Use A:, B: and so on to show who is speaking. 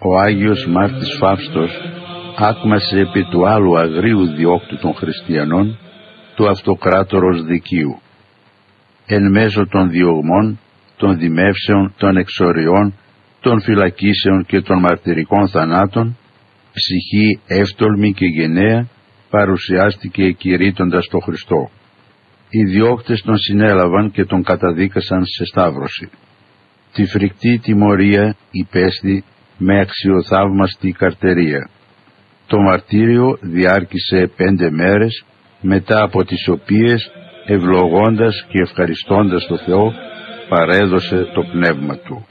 A: ο Άγιος Μάρτης Φαύστος άκμασε επί του άλλου αγρίου διώκτου των χριστιανών, του αυτοκράτορος Δικίου. Εν μέσω των διωγμών, των δημεύσεων, των εξοριών, των φυλακίσεων και των μαρτυρικών θανάτων, ψυχή εύτολμη και γενναία παρουσιάστηκε κηρύττοντας το Χριστό. Οι διώκτες τον συνέλαβαν και τον καταδίκασαν σε σταύρωση. Τη φρικτή τιμωρία υπέστη με αξιοθαύμαστη καρτερία. Το μαρτύριο διάρκησε 5 μέρες, μετά από τις οποίες, ευλογώντας και ευχαριστώντας το Θεό, παρέδωσε το πνεύμα του.